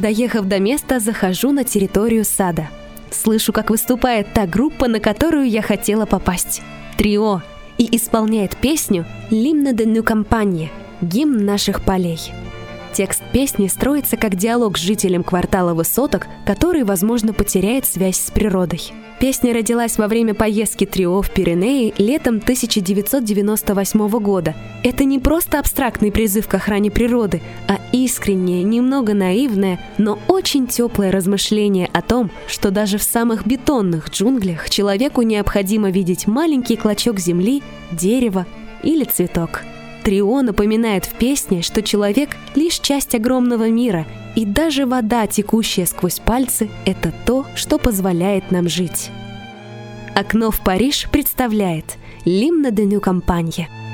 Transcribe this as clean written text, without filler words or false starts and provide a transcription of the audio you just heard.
Доехав до места, захожу на территорию сада. Слышу, как выступает та группа, на которую я хотела попасть. Трио. И исполняет песню «L'Hymne de nos campagnes» — гимн наших полей. Текст песни строится как диалог с жителем квартала высоток, который, возможно, потеряет связь с природой. Песня родилась во время поездки Трио в Пиренеи летом 1998 года. Это не просто абстрактный призыв к охране природы, а искреннее, немного наивное, но очень теплое размышление о том, что даже в самых бетонных джунглях человеку необходимо видеть маленький клочок земли, дерево или цветок. Трио напоминает в песне, что человек — лишь часть огромного мира, и даже вода, текущая сквозь пальцы, — это то, что позволяет нам жить. «Окно в Париж» представляет «L'Hymne de nos campagnes».